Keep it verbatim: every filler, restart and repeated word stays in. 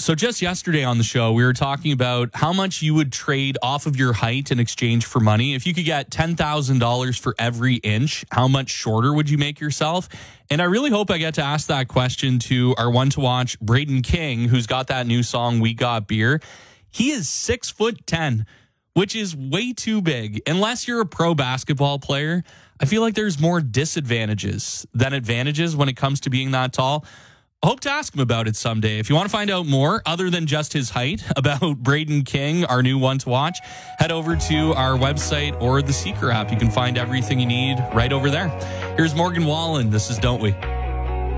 So just yesterday on the show, we were talking about how much you would trade off of your height in exchange for money. If you could get ten thousand dollars for every inch, how much shorter would you make yourself? And I really hope I get to ask that question to our one to watch, Braden King, who's got that new song, We Got Beer. He is six foot ten, which is way too big. Unless you're a pro basketball player, I feel like there's more disadvantages than advantages when it comes to being that tall. I hope to ask him about it someday. If you want to find out more, other than just his height, about Braden King, our new one to watch, head over to our website or the Seeker app. You can find everything you need right over there. Here's Morgan Wallen. This is Don't We?